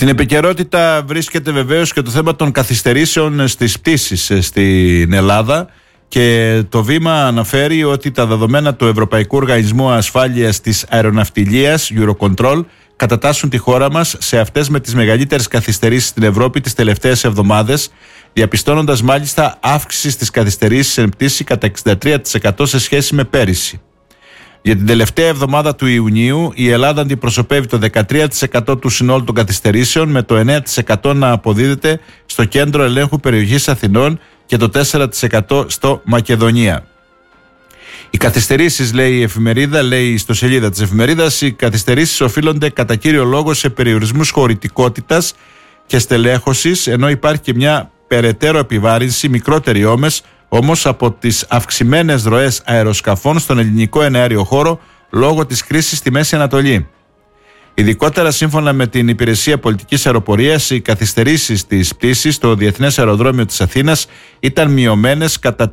Στην επικαιρότητα βρίσκεται βεβαίως και το θέμα των καθυστερήσεων στις πτήσεις στην Ελλάδα, και το Βήμα αναφέρει ότι τα δεδομένα του Ευρωπαϊκού Οργανισμού Ασφάλειας της Αεροναυτιλίας Eurocontrol κατατάσσουν τη χώρα μας σε αυτές με τις μεγαλύτερες καθυστερήσεις στην Ευρώπη τις τελευταίες εβδομάδες, διαπιστώνοντας μάλιστα αύξηση στις καθυστερήσεις εν πτήση κατά 63% σε σχέση με πέρυσι. Για την τελευταία εβδομάδα του Ιουνίου η Ελλάδα αντιπροσωπεύει το 13% του συνόλου των καθυστερήσεων, με το 9% να αποδίδεται στο Κέντρο Ελέγχου Περιοχής Αθηνών και το 4% στο Μακεδονία. Οι καθυστερήσεις, λέει η εφημερίδα, λέει η ιστοσελίδα της εφημερίδας, οι καθυστερήσεις οφείλονται κατά κύριο λόγο σε περιορισμούς χωρητικότητας και στελέχωσης, ενώ υπάρχει και μια περαιτέρω επιβάρυνση, μικρότερη όμως από τις αυξημένες ροές αεροσκαφών στον ελληνικό εναέριο χώρο λόγω της κρίσης στη Μέση Ανατολή. Ειδικότερα, σύμφωνα με την Υπηρεσία Πολιτικής Αεροπορίας, οι καθυστερήσεις της πτήσης στο Διεθνές Αεροδρόμιο της Αθήνας ήταν μειωμένες κατά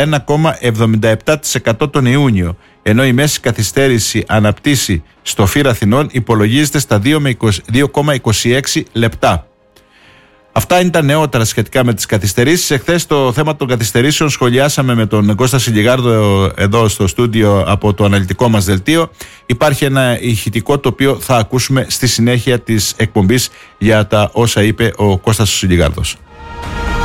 31,77% τον Ιούνιο, ενώ η μέση καθυστέρηση αναπτύσσει στο ΦΥΡ Αθηνών υπολογίζεται στα 2,26 λεπτά. Αυτά είναι τα νεότερα σχετικά με τις καθυστερήσεις. Εχθές το θέμα των καθυστερήσεων σχολιάσαμε με τον Κώστα Σιλιγάρδο εδώ στο στούντιο από το αναλυτικό μας δελτίο. Υπάρχει ένα ηχητικό το οποίο θα ακούσουμε στη συνέχεια της εκπομπής για τα όσα είπε ο Κώστας Σιλιγάρδος.